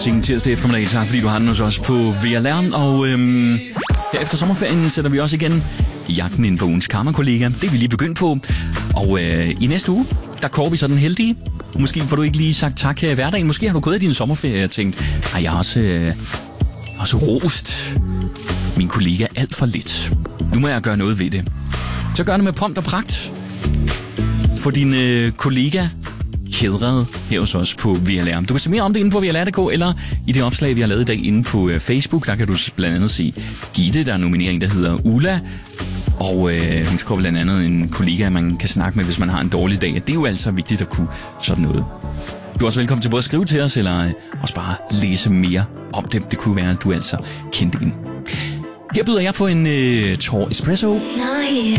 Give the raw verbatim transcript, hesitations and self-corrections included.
sen tirsdag eftermiddag. Tak fordi du har den hos os på V L R. Og øhm, her efter sommerferien sætter vi også igen jagten ind på ugens karma-kollega. Det er vi lige begyndt på. Og øh, i næste uge, der kårer vi så den heldige. Måske får du ikke lige sagt tak her i hverdagen. Måske har du gået i din sommerferie og tænkt, ej, jeg har også, øh, også rost min kollega alt for lidt. Nu må jeg gøre noget ved det. Så gør det med pomp og pragt. Få din øh, kollega hædret her hos os på V L R. Du kan se mere om det inde på V L R punktum d k, eller i det opslag, vi har lavet i dag inde på øh, Facebook. Der kan du blandt andet se Gitte, der er nominering, der hedder Ulla. Og øh, hun skriver blandt andet en kollega, man kan snakke med, hvis man har en dårlig dag. Det er jo altså vigtigt at kunne sådan noget. Du er også velkommen til både at skrive til os, eller øh, også bare læse mere om det. Det kunne være, at du altså kendte en. Her byder jeg på en øh, tår espresso. Not here.